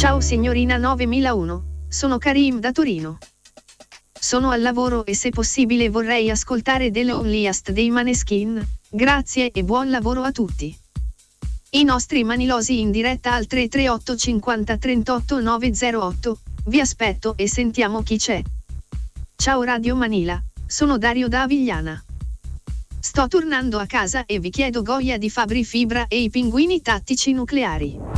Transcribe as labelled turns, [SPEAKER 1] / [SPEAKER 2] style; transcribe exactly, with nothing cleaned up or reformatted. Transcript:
[SPEAKER 1] Ciao signorina novemilauno, sono Karim da Torino. Sono al lavoro e se possibile vorrei ascoltare The Loneliest dei Maneskin, grazie e buon lavoro a tutti. I nostri manilosi in diretta al tre tre otto cinquanta trentotto novecentotto, vi aspetto e sentiamo chi c'è. Ciao Radio Manila, sono Dario da Avigliana. Sto tornando a casa e vi chiedo Goya di Fabri Fibra e i pinguini tattici nucleari.